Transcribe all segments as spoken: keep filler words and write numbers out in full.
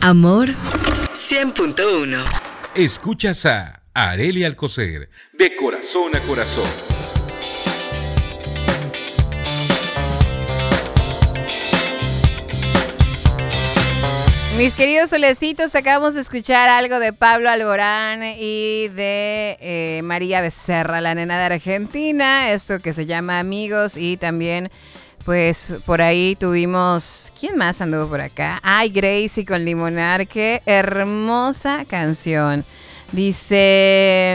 Amor cien punto uno. Escuchas a Arely Alcocer, de corazón a corazón. Mis queridos solecitos, acabamos de escuchar algo de Pablo Alborán y de eh, María Becerra, la nena de Argentina, esto que se llama Amigos, y también pues por ahí tuvimos, ¿quién más anduvo por acá? Ay, Gracie con Limonar, qué hermosa canción. Dice...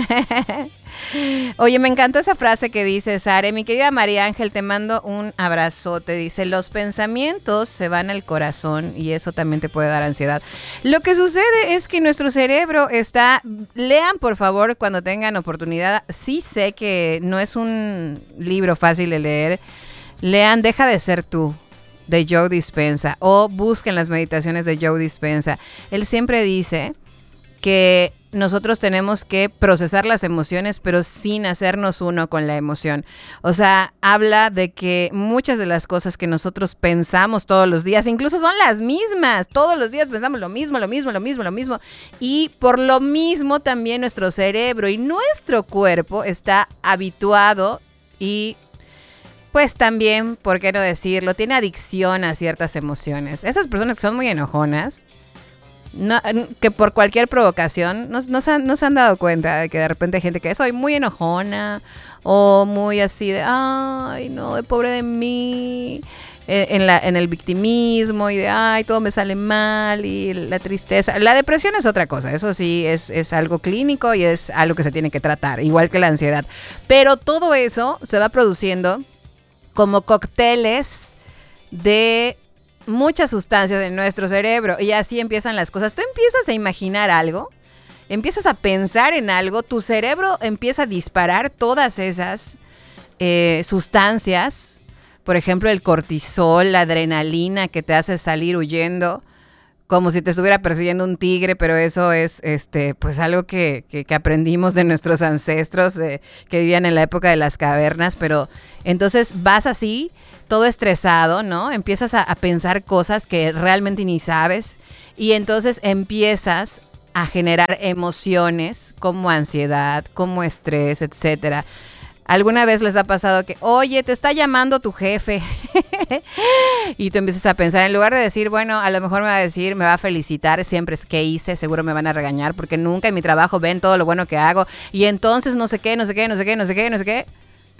Oye, me encantó esa frase que dice Sare. Mi querida María Ángel, te mando un abrazote. Dice, los pensamientos se van al corazón y eso también te puede dar ansiedad. Lo que sucede es que nuestro cerebro está... Lean, por favor, cuando tengan oportunidad. Sí sé que no es un libro fácil de leer. Lean Deja de ser tú, de Joe Dispenza, o busquen las meditaciones de Joe Dispenza. Él siempre dice que nosotros tenemos que procesar las emociones, pero sin hacernos uno con la emoción. O sea, habla de que muchas de las cosas que nosotros pensamos todos los días, incluso son las mismas. Todos los días pensamos lo mismo, lo mismo, lo mismo, lo mismo. Y por lo mismo también nuestro cerebro y nuestro cuerpo está habituado y... pues también, ¿por qué no decirlo? Tiene adicción a ciertas emociones. Esas personas que son muy enojonas, no, que por cualquier provocación, no, no, se han, no se han dado cuenta de que de repente hay gente que soy muy enojona o muy así de, ay, no, de pobre de mí, en, la, en el victimismo y de, ay, todo me sale mal y la tristeza. La depresión es otra cosa, eso sí, es, es algo clínico y es algo que se tiene que tratar, igual que la ansiedad. Pero todo eso se va produciendo como cócteles de muchas sustancias en nuestro cerebro y así empiezan las cosas. Tú empiezas a imaginar algo, empiezas a pensar en algo, tu cerebro empieza a disparar todas esas eh, sustancias, por ejemplo el cortisol, la adrenalina que te hace salir huyendo como si te estuviera persiguiendo un tigre, pero eso es este pues algo que, que, que aprendimos de nuestros ancestros eh, que vivían en la época de las cavernas, pero entonces vas así, todo estresado, ¿no? Empiezas a, a pensar cosas que realmente ni sabes y entonces empiezas a generar emociones como ansiedad, como estrés, etcétera. ¿Alguna vez les ha pasado que, oye, te está llamando tu jefe? Y tú empiezas a pensar, en lugar de decir, bueno, a lo mejor me va a decir, me va a felicitar, siempre es que hice, seguro me van a regañar, porque nunca en mi trabajo ven todo lo bueno que hago, y entonces no sé qué, no sé qué, no sé qué, no sé qué, no sé qué.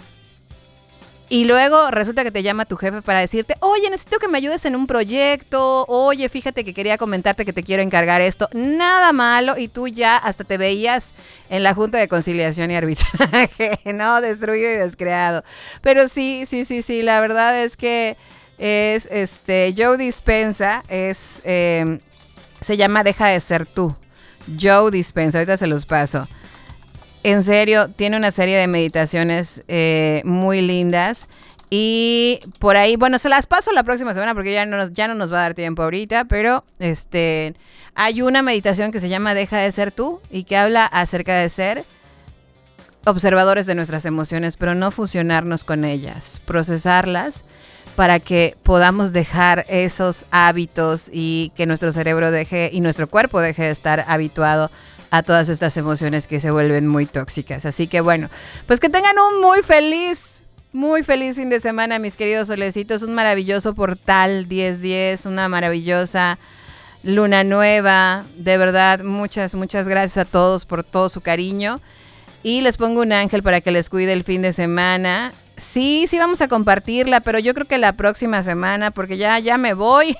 Y luego resulta que te llama tu jefe para decirte, oye, necesito que me ayudes en un proyecto, oye, fíjate que quería comentarte que te quiero encargar esto, nada malo, y tú ya hasta te veías en la Junta de Conciliación y Arbitraje, ¿no? Destruido y descreado. Pero sí, sí, sí, sí, la verdad es que es, este, Joe Dispenza, es, eh, se llama Deja de ser tú, Joe Dispenza, ahorita se los paso. En serio, tiene una serie de meditaciones eh, muy lindas y por ahí, bueno, se las paso la próxima semana porque ya no nos, ya no nos va a dar tiempo ahorita, pero este, hay una meditación que se llama Deja de ser tú y que habla acerca de ser observadores de nuestras emociones, pero no fusionarnos con ellas, procesarlas para que podamos dejar esos hábitos y que nuestro cerebro deje y nuestro cuerpo deje de estar habituado a todas estas emociones que se vuelven muy tóxicas. Así que bueno, pues que tengan un muy feliz, muy feliz fin de semana, mis queridos solecitos. Un maravilloso portal diez diez, una maravillosa luna nueva. De verdad, muchas, muchas gracias a todos por todo su cariño. Y les pongo un ángel para que les cuide el fin de semana. Sí, sí vamos a compartirla, pero yo creo que la próxima semana, porque ya, ya me voy.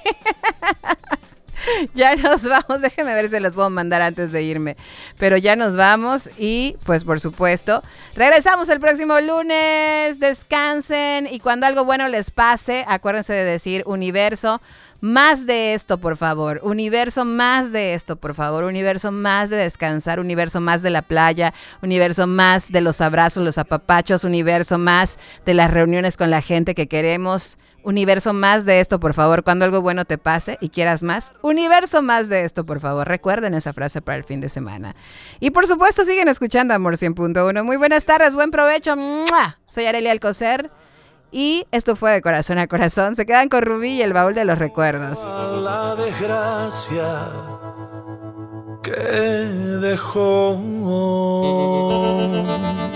Ya nos vamos, déjenme ver si se las puedo mandar antes de irme, pero ya nos vamos y pues por supuesto regresamos el próximo lunes. Descansen y cuando algo bueno les pase, acuérdense de decir universo, más de esto por favor, universo, más de esto por favor, universo, más de descansar, universo, más de la playa, universo, más de los abrazos, los apapachos, universo, más de las reuniones con la gente que queremos. Universo, más de esto, por favor. Cuando algo bueno te pase y quieras más, universo, más de esto, por favor. Recuerden esa frase para el fin de semana. Y por supuesto, siguen escuchando Amor cien punto uno. Muy buenas tardes, buen provecho. ¡Mua! Soy Arely Alcocer Y esto fue De Corazón a Corazón. Se quedan con Rubí y el baúl de los recuerdos. La desgracia que dejó